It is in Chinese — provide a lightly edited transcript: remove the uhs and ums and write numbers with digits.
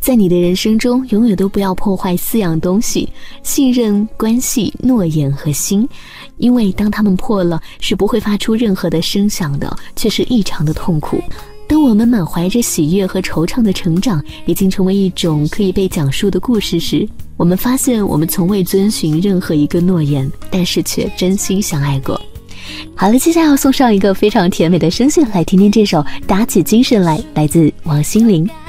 在你的人生中，永远都不要破坏4样东西：信任、关系、诺言和心。因为当它们破了，是不会发出任何的声响的，却是异常的痛苦。当我们满怀着喜悦和惆怅的成长已经成为一种可以被讲述的故事时，我们发现我们从未遵循任何一个诺言，但是却真心相爱过。好了，接下来要送上一个非常甜美的声线，来听听这首打起精神来，来自王心凌。